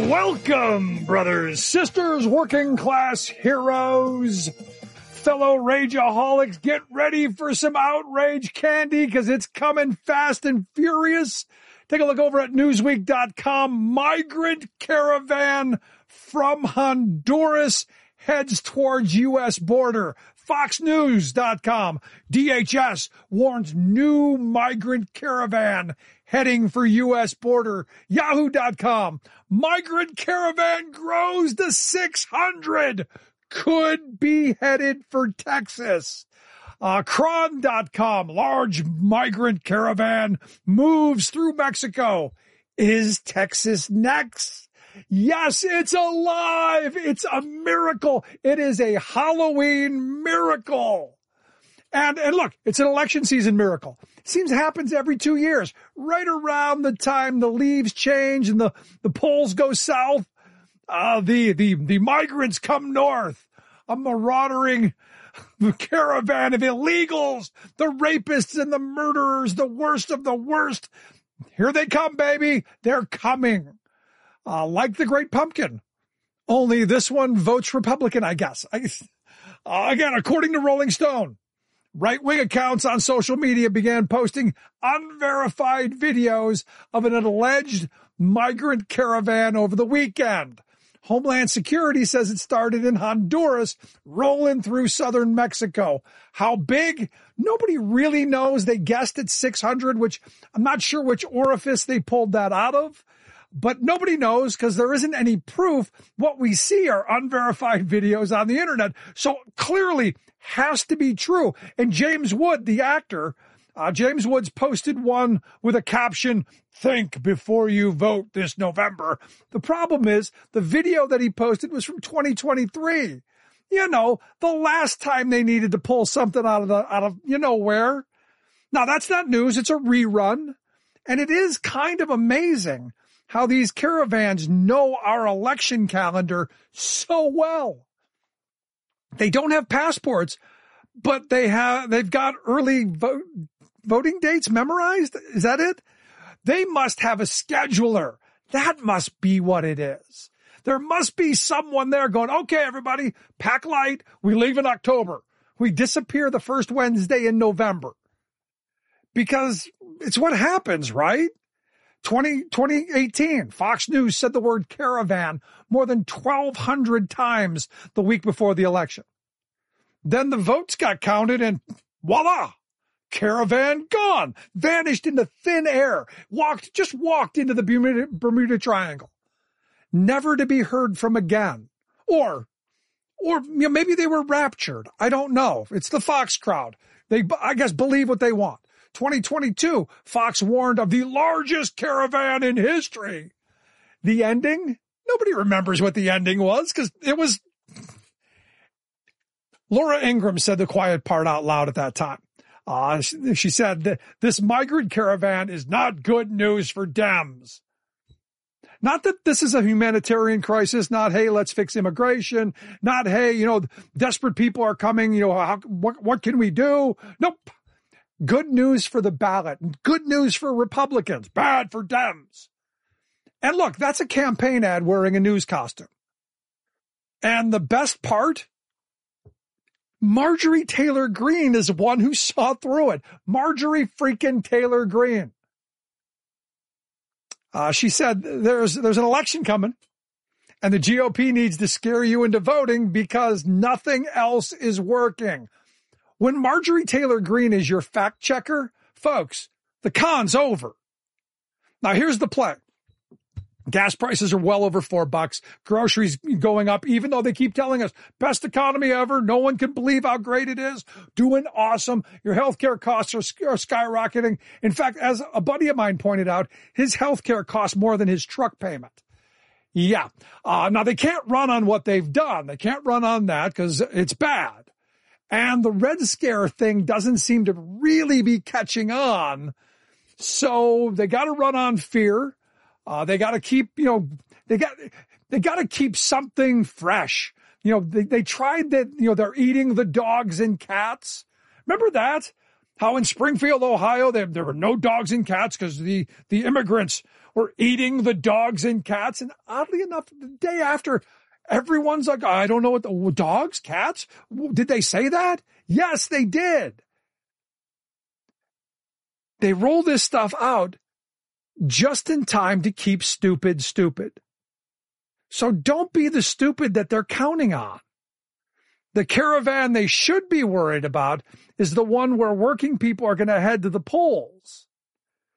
Welcome, brothers, sisters, working class heroes, fellow rageaholics. Get ready for some outrage candy because it's coming fast and furious. Take a look over at Newsweek.com. Migrant caravan from Honduras heads towards U.S. border. FoxNews.com. DHS warns new migrant caravan heading for U.S. border. Yahoo.com. Migrant caravan grows to 600. Could be headed for Texas. Cron.com. Large migrant caravan moves through Mexico. Is Texas next? Yes, it's alive. It's a miracle. It is a Halloween miracle. And look, it's an election season miracle. It seems it happens every 2 years, right around the time the leaves change and the polls go south. The migrants come north. A marauding caravan of illegals, the rapists and the murderers, the worst of the worst. Here they come, baby. They're coming. Like the Great Pumpkin. Only this one votes Republican, I guess. Again, according to Rolling Stone, right-wing accounts on social media began posting unverified videos of an alleged migrant caravan over the weekend. Homeland Security says it started in Honduras, rolling through southern Mexico. How big? Nobody really knows. They guessed at 600, which I'm not sure which orifice they pulled that out of. But nobody knows because there isn't any proof. What we see are unverified videos on the internet. So clearly has to be true. And James Wood, the actor, James Woods posted one with a caption, "Think before you vote this November." The problem is the video that he posted was from 2023. You know, the last time they needed to pull something out of you know where. Now that's not news. It's a rerun. And it is kind of amazing how these caravans know our election calendar so well. They don't have passports, but they've got early voting dates memorized. Is that it? They must have a scheduler. That must be what it is. There must be someone there going, okay, everybody, pack light. We leave in October. We disappear the first Wednesday in November. Because it's what happens, right? 2018, Fox News said the word caravan more than 1,200 times the week before the election. Then the votes got counted and voila, caravan gone, vanished into thin air, just walked into the Bermuda Triangle, never to be heard from again. Or you know, maybe they were raptured. I don't know. It's the Fox crowd. They, I guess, believe what they want. 2022, Fox warned of the largest caravan in history. The ending? Nobody remembers what the ending was because it was... Laura Ingraham said the quiet part out loud at that time. She said that this migrant caravan is not good news for Dems. Not that this is a humanitarian crisis, not, hey, let's fix immigration, not, hey, you know, desperate people are coming, you know, what can we do? Nope. Good news for the ballot. Good news for Republicans. Bad for Dems. And look, that's a campaign ad wearing a news costume. And the best part, Marjorie Taylor Greene is one who saw through it. Marjorie freaking Taylor Greene. She said there's an election coming and the GOP needs to scare you into voting because nothing else is working. When Marjorie Taylor Greene is your fact checker, folks, the con's over. Now here's the play. Gas prices are well over $4. Groceries going up, even though they keep telling us best economy ever. No one can believe how great it is. Doing awesome. Your healthcare costs are skyrocketing. In fact, as a buddy of mine pointed out, his healthcare costs more than his truck payment. Yeah. Now they can't run on what they've done. They can't run on that because it's bad. And the Red Scare thing doesn't seem to really be catching on. So they got to run on fear. They got to keep, you know, they got to keep something fresh. You know, they tried that, you know, they're eating the dogs and cats. Remember that? How in Springfield, Ohio, there were no dogs and cats because the immigrants were eating the dogs and cats. And oddly enough, the day after, everyone's like, I don't know what the dogs, cats, did they say that? Yes, they did. They roll this stuff out just in time to keep stupid stupid. So don't be the stupid that they're counting on. The caravan they should be worried about is the one where working people are going to head to the polls.